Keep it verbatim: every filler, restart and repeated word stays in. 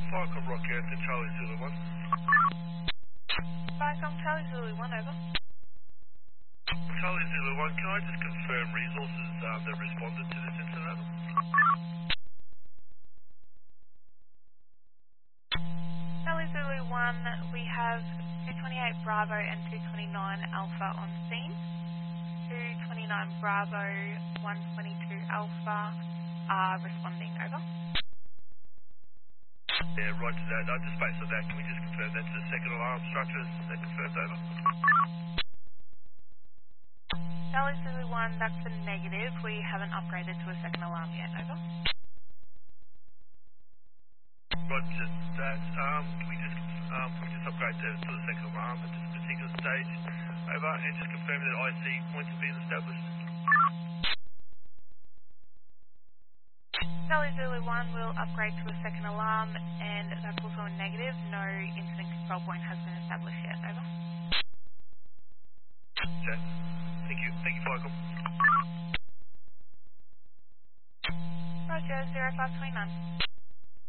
Falcon Rocky Anthony Charlie Zulu one. Falcon Charlie Zulu one, over. Charlie Zulu one, can I just confirm resources um, that responded to this incident? Charlie Zulu one, we have two twenty-eight Bravo and two twenty-nine Alpha on scene. two twenty-nine Bravo, one twenty-two Alpha are responding, over. Yeah, roger that. Uh, just based on that, can we just confirm that's the second alarm structure? Is that confirmed, over? Charlie Zulu one, that's a negative. We haven't upgraded to a second alarm yet, over. Roger that. Um, can we just um, can we just upgrade to, to the second alarm at this particular stage? Over, and just confirm that I C points have been established. Charlie Zulu one will upgrade to a second alarm, and that's also a negative. No incident control point has been established yet, over. Okay. Thank you. Thank you, Falcon. Roger, zero five two nine.